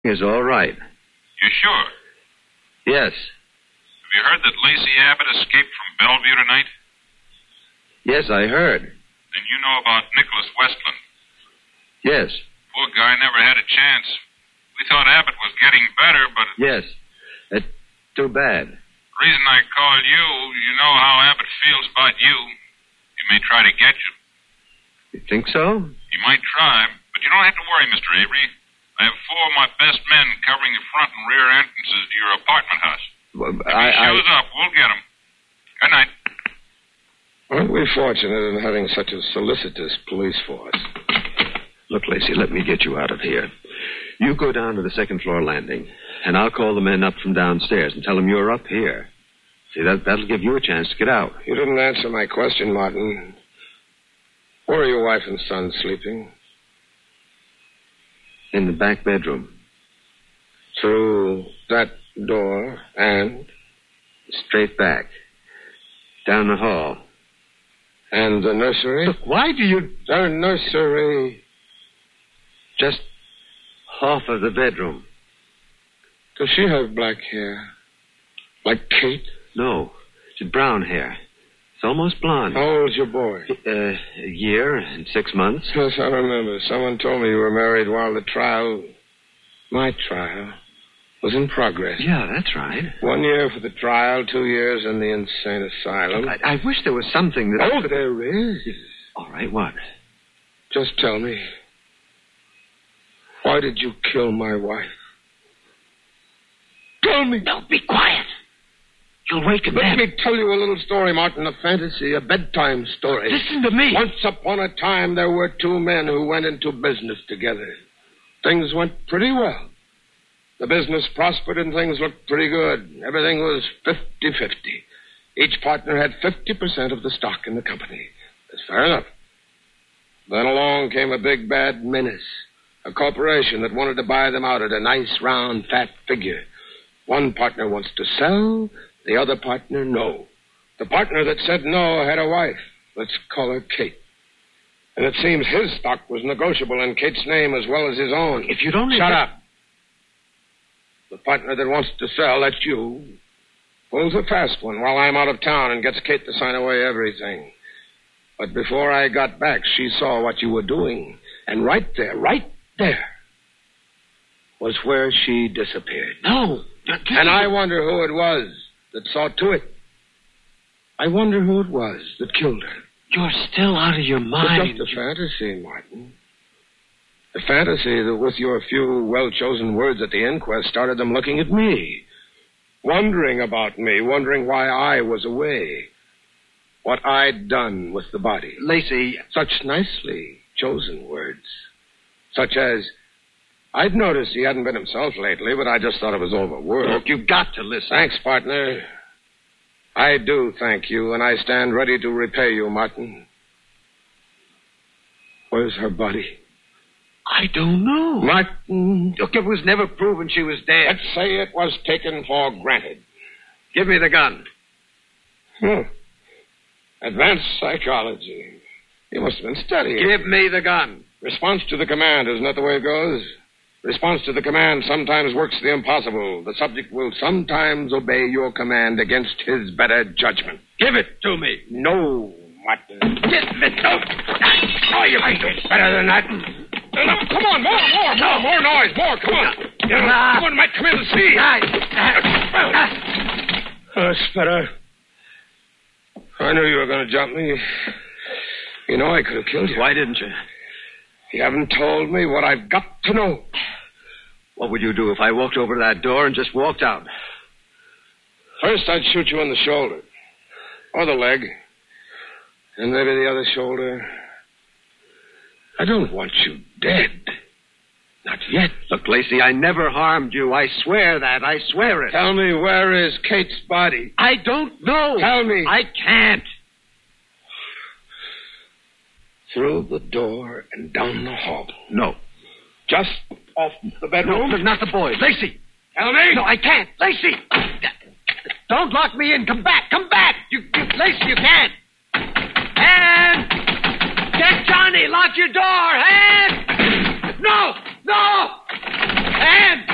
is all right. You sure? Yes. Have you heard that Lacey Abbott escaped from Bellevue tonight? Yes, I heard. And you know about Nicholas Westland? Yes. Poor guy never had a chance. We thought Abbott was getting better, but... Yes. Too bad. The reason I called you, you know how Abbott feels about you. He may try to get you. You think so? He might try, but you don't have to worry, Mr. Avery. I have 4 of my best men covering the front and rear entrances to your apartment house. Well, If he shows up, we'll get him. Good night. Aren't we fortunate in having such a solicitous police force? Look, Lacey, let me get you out of here. You go down to the second-floor landing, and I'll call the men up from downstairs and tell them you're up here. See, that'll give you a chance to get out. You didn't answer my question, Martin. Where are your wife and son sleeping? In the back bedroom. Through that door and? Straight back. Down the hall. And the nursery? Look, why do you... The nursery. Just half of the bedroom. Does she have black hair? Like Kate? No. She's brown hair. It's almost blonde. How old's your boy? A year and 6 months. Yes, I remember. Someone told me you were married while the trial, my trial, was in progress. Yeah, that's right. 1 year for the trial, 2 years in the insane asylum. I wish there was something that... Oh, there is. All right, what? Just tell me. Why did you kill my wife? Tell me. No, be quiet. You'll wake him. Let me tell you a little story, Martin, a fantasy, a bedtime story. Listen to me. Once upon a time, there were 2 men who went into business together. Things went pretty well. The business prospered and things looked pretty good. Everything was 50-50. Each partner had 50% of the stock in the company. That's fair enough. Then along came a big bad menace, a corporation that wanted to buy them out at a nice, round, fat figure. One partner wants to sell, the other partner no. The partner that said no had a wife. Let's call her Kate. And it seems his stock was negotiable in Kate's name as well as his own. If you'd only... Shut up. The partner that wants to sell, that's you, pulls a fast one while I'm out of town and gets Kate to sign away everything. But before I got back, she saw what you were doing. And right there, was where she disappeared. No. And I wonder who it was that saw to it. I wonder who it was that killed her. You're still out of your mind. It's just a fantasy, Martin. A fantasy that with your few well-chosen words at the inquest started them looking at me. Wondering about me, wondering why I was away. What I'd done with the body. Lacey... Such nicely chosen words. Such as, I'd noticed he hadn't been himself lately, but I just thought it was overworked. Look, you've got to listen. Thanks, partner. I do thank you, and I stand ready to repay you, Martin. Where's her body? I don't know. Martin. Look, it was never proven she was dead. Let's say it was taken for granted. Give me the gun. Advanced psychology. You must have been studying. Give me the gun. Response to the command, isn't that the way it goes? Response to the command sometimes works the impossible. The subject will sometimes obey your command against his better judgment. Give it to me. No, Martin. Give it to me. Oh, you can do better than that. Come on, more noise, more, come on. Someone might come in and see. That's better. I knew you were going to jump me. You know I could have killed you. Why didn't you? You haven't told me what I've got to know. What would you do if I walked over to that door and just walked out? First, I'd shoot you in the shoulder. Or the leg. And maybe the other shoulder. I don't want you dead. Not yet. Look, Lacey, I never harmed you. I swear that. I swear it. Tell me, where is Kate's body? I don't know. Tell me. I can't. Through the door and down the hall. No. Just off the bedroom? No, not the boys. Lacey. Tell me. No, I can't. Lacey. Don't lock me in. Come back. Come back. Lacey, you can't. And get Johnny. Lock your door. And no. And